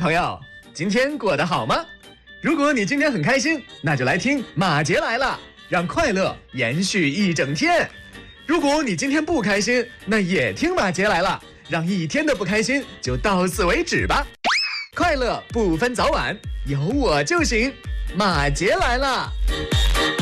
朋友，今天过得好吗？如果你今天很开心，那就来听马杰来了，让快乐延续一整天。如果你今天不开心，那也听马杰来了，让一天的不开心就到此为止吧。快乐不分早晚，有我就行。马杰来了。